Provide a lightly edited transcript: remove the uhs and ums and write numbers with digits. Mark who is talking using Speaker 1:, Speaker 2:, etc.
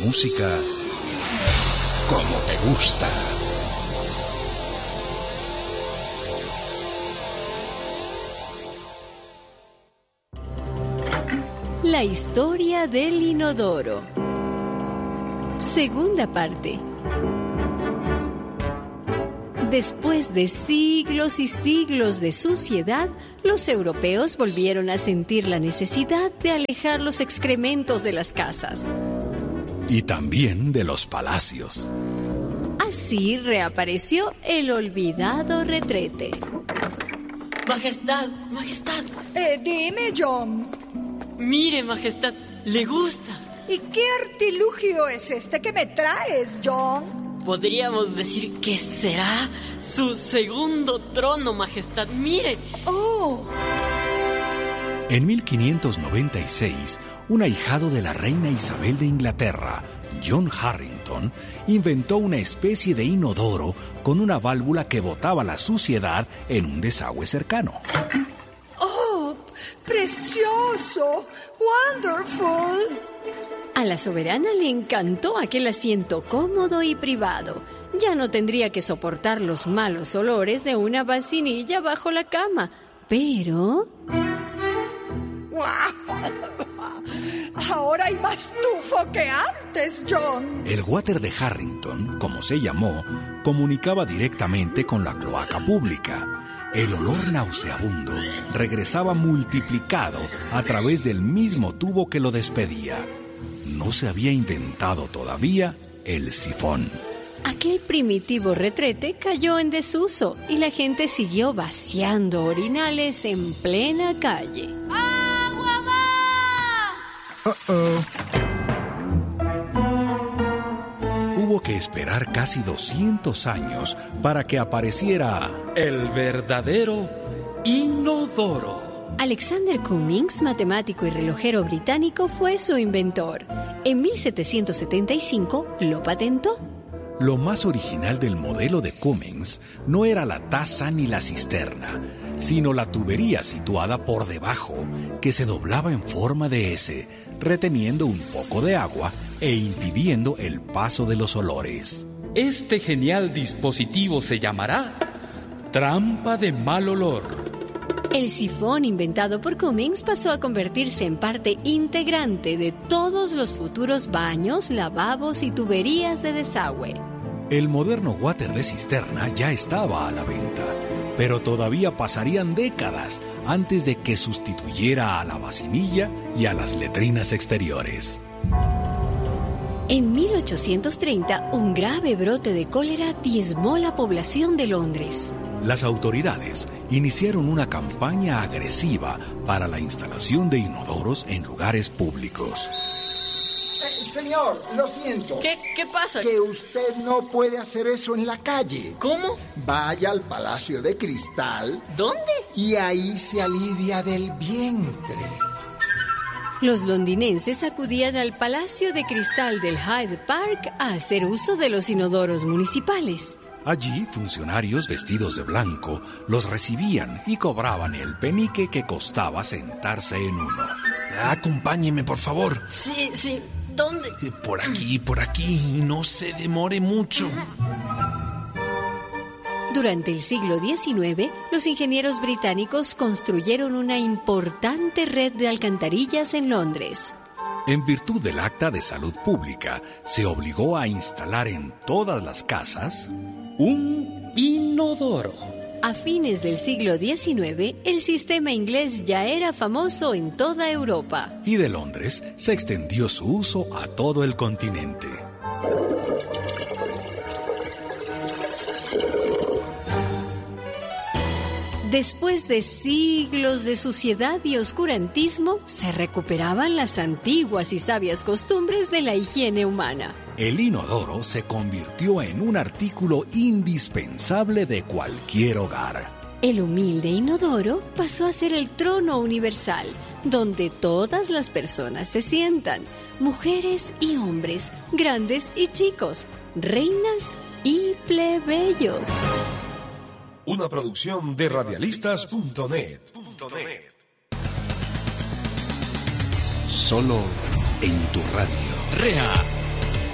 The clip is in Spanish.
Speaker 1: música como te gusta.
Speaker 2: La historia del inodoro. Segunda parte. Después de siglos y siglos de suciedad, los europeos volvieron a sentir la necesidad de alejar los excrementos de las casas.
Speaker 3: Y también de los palacios.
Speaker 2: Así reapareció el olvidado retrete.
Speaker 4: Majestad, majestad.
Speaker 5: Dime, John.
Speaker 4: Mire, majestad, ¿le gusta?
Speaker 5: ¿Y qué artilugio es este que me traes, John?
Speaker 4: Podríamos decir que será su segundo trono, majestad. ¡Mire!
Speaker 5: ¡Oh!
Speaker 3: En 1596, un ahijado de la reina Isabel de Inglaterra, John Harrington, inventó una especie de inodoro con una válvula que botaba la suciedad en un desagüe cercano.
Speaker 5: ¡Oh! ¡Precioso! ¡Wonderful!
Speaker 2: A la soberana le encantó aquel asiento cómodo y privado. Ya no tendría que soportar los malos olores de una vacinilla bajo la cama. Pero...
Speaker 5: Ahora hay más tufo que antes, John.
Speaker 3: El water de Harrington, como se llamó, comunicaba directamente con la cloaca pública. El olor nauseabundo regresaba multiplicado a través del mismo tubo que lo despedía. No se había inventado todavía el sifón.
Speaker 2: Aquel primitivo retrete cayó en desuso y la gente siguió vaciando orinales en plena calle.
Speaker 6: ¡Agua va!
Speaker 3: Hubo que esperar casi 200 años para que apareciera
Speaker 7: el verdadero inodoro.
Speaker 2: Alexander Cummings, matemático y relojero británico, fue su inventor. En 1775 lo patentó.
Speaker 3: Lo más original del modelo de Cummings no era la taza ni la cisterna, sino la tubería situada por debajo, que se doblaba en forma de S, reteniendo un poco de agua e impidiendo el paso de los olores.
Speaker 7: Este genial dispositivo se llamará trampa de mal olor.
Speaker 2: El sifón inventado por Cummings pasó a convertirse en parte integrante de todos los futuros baños, lavabos y tuberías de desagüe.
Speaker 3: El moderno water de cisterna ya estaba a la venta, pero todavía pasarían décadas antes de que sustituyera a la vacinilla y a las letrinas exteriores.
Speaker 2: En 1830, un grave brote de cólera diezmó la población de Londres.
Speaker 3: Las autoridades iniciaron una campaña agresiva para la instalación de inodoros en lugares públicos.
Speaker 8: Señor, lo siento.
Speaker 4: ¿Qué pasa?
Speaker 8: Que usted no puede hacer eso en la calle.
Speaker 4: ¿Cómo?
Speaker 8: Vaya al Palacio de Cristal.
Speaker 4: ¿Dónde?
Speaker 8: Y ahí se alivia del vientre.
Speaker 2: Los londinenses acudían al Palacio de Cristal del Hyde Park a hacer uso de los inodoros municipales.
Speaker 3: Allí, funcionarios vestidos de blanco los recibían y cobraban el penique que costaba sentarse en uno.
Speaker 9: Acompáñeme, por favor.
Speaker 4: Sí. ¿Dónde?
Speaker 9: Por aquí, no se demore mucho.
Speaker 2: Durante el siglo XIX, los ingenieros británicos construyeron una importante red de alcantarillas en Londres.
Speaker 3: En virtud del Acta de Salud Pública, se obligó a instalar en todas las casas
Speaker 7: un inodoro.
Speaker 2: A fines del siglo XIX, el sistema inglés ya era famoso en toda Europa.
Speaker 3: Y de Londres se extendió su uso a todo el continente.
Speaker 2: Después de siglos de suciedad y oscurantismo, se recuperaban las antiguas y sabias costumbres de la higiene humana.
Speaker 3: El inodoro se convirtió en un artículo indispensable de cualquier hogar.
Speaker 2: El humilde inodoro pasó a ser el trono universal, donde todas las personas se sientan, mujeres y hombres, grandes y chicos, reinas y plebeyos.
Speaker 10: Una producción de radialistas.net.
Speaker 1: Solo en tu radio.
Speaker 9: REA